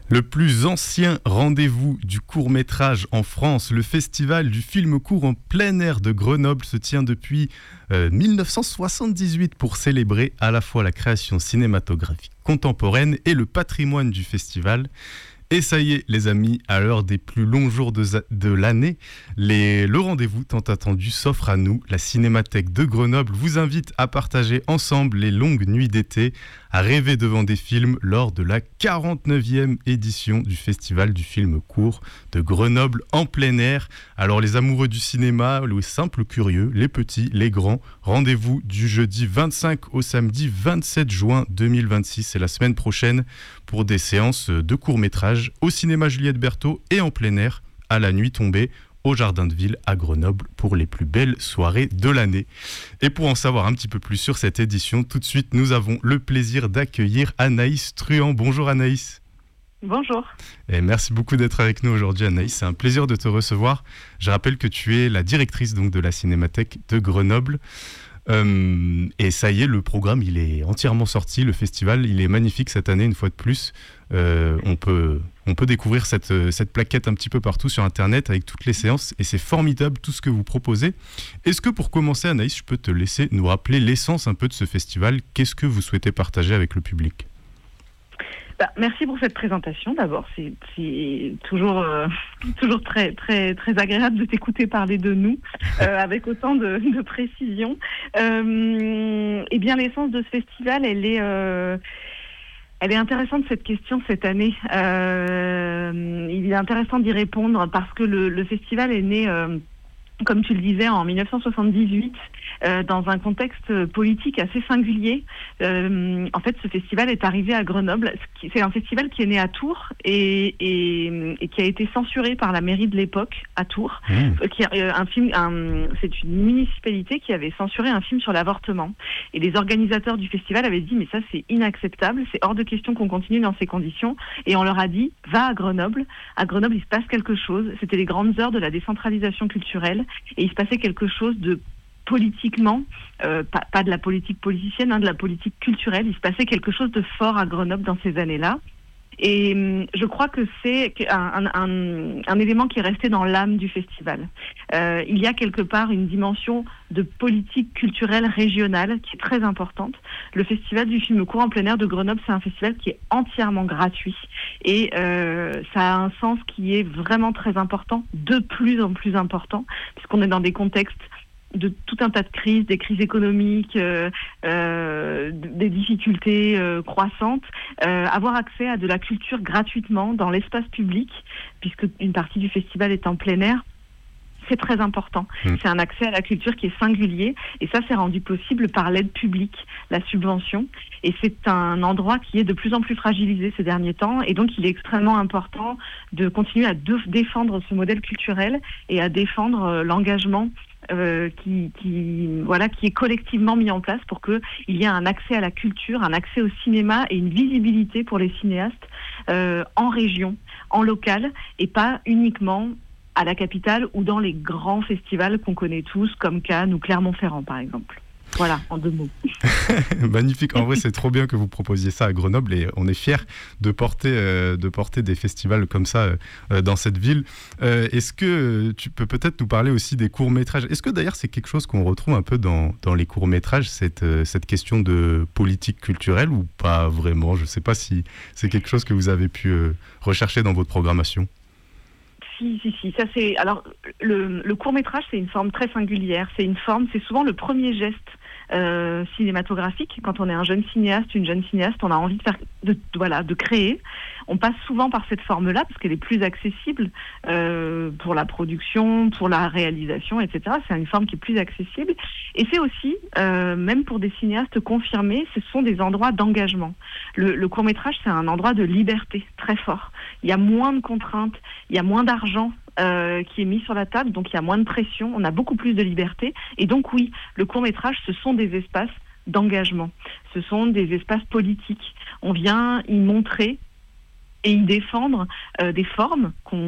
Le plus ancien rendez-vous du court-métrage en France, le festival du film court en plein air de Grenoble se tient depuis 1978 pour célébrer à la fois la création cinématographique contemporaine et le patrimoine du festival. Et ça y est, les amis, à l'heure des plus longs jours de l'année, le rendez-vous tant attendu s'offre à nous. La Cinémathèque de Grenoble vous invite à partager ensemble les longues nuits d'été, à rêver devant des films lors de la 49e édition du Festival du film court de Grenoble en plein air. Alors les amoureux du cinéma, les simples curieux, les petits, les grands, rendez-vous du jeudi 25 au samedi 27 juin 2026, c'est la semaine prochaine, pour des séances de court-métrage au cinéma Juliette Berthaud et en plein air à la nuit tombée au Jardin de Ville à Grenoble pour les plus belles soirées de l'année. Et pour en savoir un petit peu plus sur cette édition, tout de suite nous avons le plaisir d'accueillir Anaïs Truand. Bonjour Anaïs. Bonjour. Et merci beaucoup d'être avec nous aujourd'hui Anaïs, c'est un plaisir de te recevoir. Je rappelle que tu es la directrice donc, de la Cinémathèque de Grenoble. Et ça y est, le programme il est entièrement sorti, le festival il est magnifique cette année une fois de plus. On peut découvrir cette plaquette un petit peu partout sur internet avec toutes les séances et c'est formidable tout ce que vous proposez. Est-ce que pour commencer Anaïs, je peux te laisser nous rappeler l'essence un peu de ce festival, qu'est-ce que vous souhaitez partager avec le public ? Merci pour cette présentation. D'abord, c'est toujours très très très agréable de t'écouter parler de nous avec autant de précision. Eh bien, l'essence de ce festival, elle est intéressante cette question cette année. Il est intéressant d'y répondre parce que le festival est né, comme tu le disais, en 1978. Dans un contexte politique assez singulier. En fait, ce festival est arrivé à Grenoble. C'est un festival qui est né à Tours et qui a été censuré par la mairie de l'époque à Tours. C'est une municipalité qui avait censuré un film sur l'avortement. Et les organisateurs du festival avaient dit mais ça c'est inacceptable, c'est hors de question qu'on continue dans ces conditions. Et on leur a dit va à Grenoble. À Grenoble, il se passe quelque chose. C'était les grandes heures de la décentralisation culturelle et il se passait quelque chose de politiquement, pas de la politique politicienne, de la politique culturelle. Il se passait quelque chose de fort à Grenoble dans ces années-là. Et je crois que c'est un élément qui est resté dans l'âme du festival. Il y a quelque part une dimension de politique culturelle régionale qui est très importante. Le festival du film court en plein air de Grenoble, c'est un festival qui est entièrement gratuit. Et ça a un sens qui est vraiment très important, de plus en plus important, puisqu'on est dans des contextes de tout un tas de crises, des crises économiques, des difficultés croissantes, avoir accès à de la culture gratuitement dans l'espace public, puisque une partie du festival est en plein air, c'est très important. C'est un accès à la culture qui est singulier et ça c'est rendu possible par l'aide publique, la subvention. Et c'est un endroit qui est de plus en plus fragilisé ces derniers temps et donc il est extrêmement important de continuer à défendre ce modèle culturel et à défendre l'engagement qui est collectivement mis en place pour qu'il y ait un accès à la culture, un accès au cinéma et une visibilité pour les cinéastes en région, en local et pas uniquement à la capitale ou dans les grands festivals qu'on connaît tous comme Cannes ou Clermont-Ferrand par exemple. Voilà, en 2 mots. Magnifique. En vrai, c'est trop bien que vous proposiez ça à Grenoble et on est fiers de porter des festivals comme ça dans cette ville. Est-ce que tu peux peut-être nous parler aussi des courts-métrages ? Est-ce que d'ailleurs c'est quelque chose qu'on retrouve un peu dans les courts-métrages, cette question de politique culturelle ou pas vraiment ? Je ne sais pas si c'est quelque chose que vous avez pu rechercher dans votre programmation. Si. Ça, c'est... Alors, le court-métrage, c'est une forme très singulière. C'est souvent le premier geste cinématographique. Quand on est un jeune cinéaste, une jeune cinéaste, on a envie de créer. On passe souvent par cette forme-là parce qu'elle est plus accessible pour la production, pour la réalisation, etc. C'est une forme qui est plus accessible. Et c'est aussi, même pour des cinéastes confirmés, ce sont des endroits d'engagement. Le court-métrage, c'est un endroit de liberté très fort. Il y a moins de contraintes, il y a moins d'argent qui est mis sur la table, donc il y a moins de pression, on a beaucoup plus de liberté. Et donc oui, le court-métrage, ce sont des espaces d'engagement. Ce sont des espaces politiques. On vient y montrer et y défendre des formes